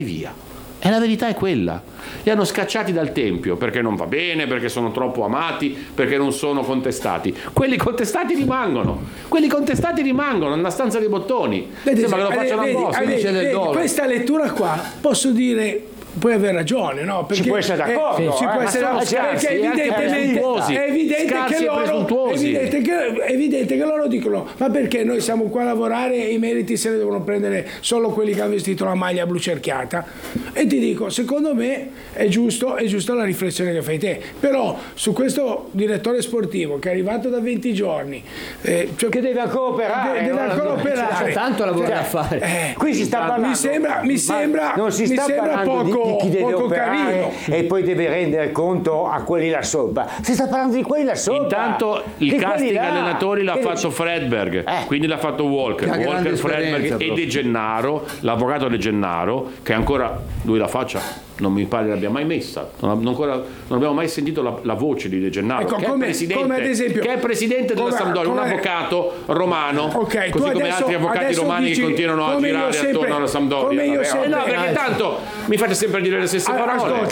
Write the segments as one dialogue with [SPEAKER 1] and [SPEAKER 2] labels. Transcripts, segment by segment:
[SPEAKER 1] via. E la verità è quella. Li hanno scacciati dal tempio perché non va bene, perché sono troppo amati, perché non sono contestati. Quelli contestati rimangono nella stanza dei bottoni. Sembra che lo facciano apposta.
[SPEAKER 2] Questa lettura qua posso dire, puoi aver ragione, no? Perché
[SPEAKER 3] ci può essere d'accordo,
[SPEAKER 2] ci può essere perché è evidente che loro dicono: ma perché noi siamo qua a lavorare e i meriti se ne devono prendere solo quelli che hanno vestito la maglia blu cerchiata? E ti dico, secondo me è giusto la riflessione che fai te, però su questo direttore sportivo che è arrivato da 20 giorni
[SPEAKER 3] che deve ancora operare,
[SPEAKER 4] c'è tanto lavoro da fare.
[SPEAKER 3] Qui si sta parlando, mi sembra
[SPEAKER 2] poco
[SPEAKER 3] di chi deve operare
[SPEAKER 2] carino,
[SPEAKER 3] e poi deve rendere conto a quelli là sopra. Si sta parlando di quelli là sopra.
[SPEAKER 1] Intanto il casting allenatori l'ha fatto Fredberg, quindi l'ha fatatu Walker, Fredberg e De Gennaro, l'avvocato De Gennaro, che ancora lui la faccia non mi pare l'abbia mai messa, non abbiamo mai sentito la voce di De Gennaro,
[SPEAKER 2] ecco,
[SPEAKER 1] che è presidente della Sampdoria, un avvocato romano, così come altri avvocati romani che continuano a girare attorno alla Sampdoria. No, perché tanto mi fate sempre dire le stesse parole.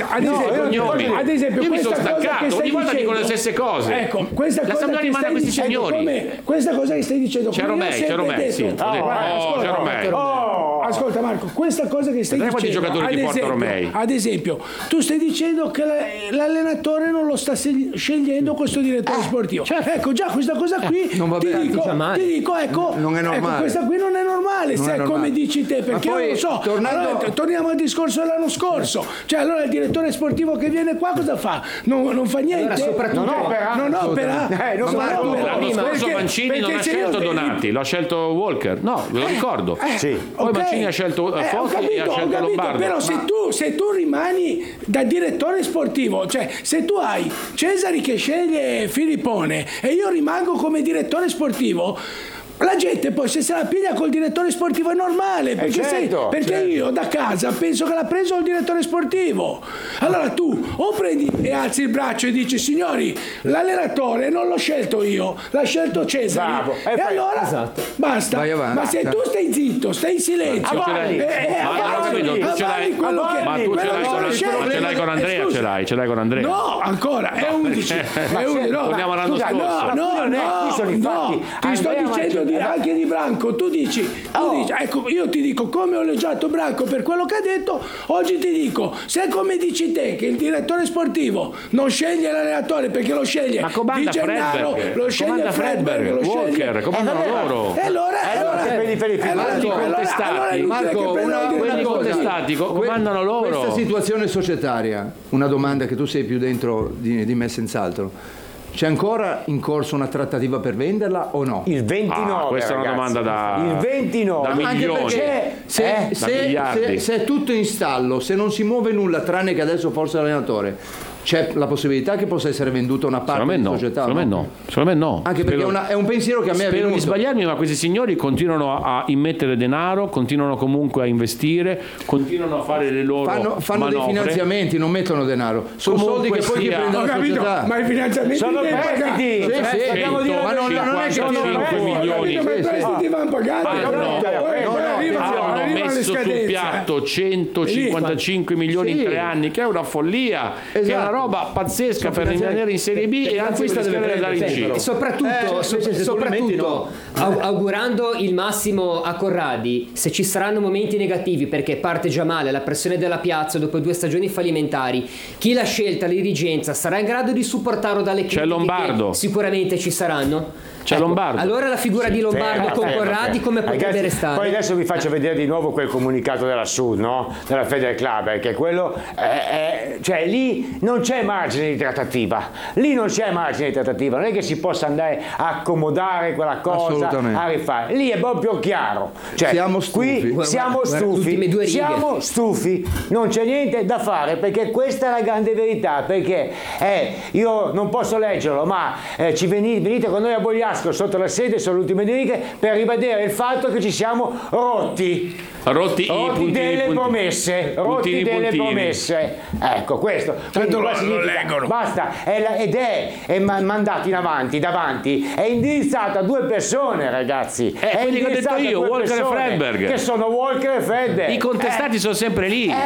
[SPEAKER 2] Ad esempio,
[SPEAKER 1] io mi sono staccato, ogni volta dicono le stesse cose.
[SPEAKER 2] Ecco, questa
[SPEAKER 1] la Sampdoria manda questi signori.
[SPEAKER 2] Questa cosa che stai dicendo,
[SPEAKER 1] c'è Romei, sì. C'è Romei.
[SPEAKER 2] Ascolta Marco, questa cosa che stai dicendo,
[SPEAKER 1] giocatori ti porta Romei.
[SPEAKER 2] Ad esempio, tu stai dicendo che l'allenatore non lo sta scegliendo questo direttore sportivo. Ecco, già questa cosa qui ti dico, ecco,
[SPEAKER 5] non è normale.
[SPEAKER 2] Ecco, questa qui non è normale, se è come dici te, perché io non lo so. Torniamo al discorso dell'anno scorso. Cioè, allora il direttore sportivo che viene qua cosa fa? Non fa niente. Non opera.
[SPEAKER 1] L'anno scorso Mancini non ha scelto Donati, l'ha scelto Walker. No, ve lo ricordo. Poi Mancini ha scelto Foschi e ha scelto Lombardo.
[SPEAKER 2] Però se tu rimani da direttore sportivo, cioè se tu hai Cesari che sceglie Filippone e io rimango come direttore sportivo, la gente poi se la piglia col direttore sportivo è normale, perché io da casa penso che l'ha preso il direttore sportivo. Allora tu o prendi e alzi il braccio e dici: signori, l'allenatore non l'ho scelto io, l'ha scelto Cesari.
[SPEAKER 3] Bravo.
[SPEAKER 2] E allora basta. Ma se tu stai zitto, stai in silenzio,
[SPEAKER 1] ce l'hai con Andrea, ce l'hai con Andrea.
[SPEAKER 2] No, ancora è 11.
[SPEAKER 1] Torniamo all'anno scorso.
[SPEAKER 2] No, ti sto dicendo anche di Branco. Tu dici, ecco, io ti dico come ho elogiato Branco per quello che ha detto. Oggi ti dico, se come dici te che il direttore sportivo non sceglie l'allenatore perché lo sceglie Di Gennaro, lo sceglie Fredberg, lo
[SPEAKER 1] Walker, comandano loro.
[SPEAKER 2] E allora
[SPEAKER 1] quelli contestati comandano loro.
[SPEAKER 5] Questa situazione societaria, una domanda che tu sei più dentro di me senz'altro. C'è ancora in corso una trattativa per venderla o no?
[SPEAKER 3] Il 29.
[SPEAKER 1] Questa è una domanda
[SPEAKER 3] il 29.
[SPEAKER 1] Da milioni.
[SPEAKER 5] Se è tutto in stallo, se non si muove nulla tranne che adesso forse l'allenatore, c'è la possibilità che possa essere venduta una parte della società?
[SPEAKER 1] Secondo me no.
[SPEAKER 5] Anche perché è un pensiero che a me è venuto.
[SPEAKER 1] Spero di sbagliarmi, ma questi signori continuano a immettere denaro, continuano comunque a investire, continuano a fare le loro
[SPEAKER 5] fanno dei finanziamenti, non mettono denaro. Sono soldi che poi prendono la società.
[SPEAKER 2] Ma i finanziamenti
[SPEAKER 3] sono prestiti.
[SPEAKER 5] Ma non è che
[SPEAKER 1] 55 milioni.
[SPEAKER 2] I prestiti vanno pagati.
[SPEAKER 1] Hanno messo sul piatto 155 milioni in 3 anni, che è una follia, che è una roba pazzesca per rimanere in Serie B e anzi deve andare in C.
[SPEAKER 4] E soprattutto augurando il massimo a Corradi, se ci saranno momenti negativi perché parte già male, la pressione della piazza dopo 2 stagioni fallimentari, chi l'ha scelta, la dirigenza, sarà in grado di supportarlo dalle critiche?
[SPEAKER 1] C'è Lombardo.
[SPEAKER 4] Sicuramente ci saranno.
[SPEAKER 1] C'è Lombardo.
[SPEAKER 4] Allora la figura di Lombardo con Corradi come potrebbe restare?
[SPEAKER 3] Poi adesso vi faccio vedere di nuovo quel comunicato della Sud, no? Della Federal Club, perché quello cioè lì non c'è margine di trattativa. Non è che si possa andare a accomodare quella cosa, a rifare. Lì è proprio chiaro. Cioè, siamo stufi. Siamo stufi. Non c'è niente da fare, perché questa è la grande verità, perché io non posso leggerlo, ma ci venite con noi a Bogliasco sotto la sede, sono le ultime righe, per ribadire il fatto che ci siamo rotti delle promesse. Ecco questo.
[SPEAKER 2] Tanto lo leggono.
[SPEAKER 3] Basta. Ed è mandato in avanti, davanti, è indirizzato a 2 persone, ragazzi.
[SPEAKER 1] Quelli che ho detto io, Walker e Fredberg.
[SPEAKER 3] Che sono Walker e Fredberg.
[SPEAKER 1] I contestati sono sempre lì.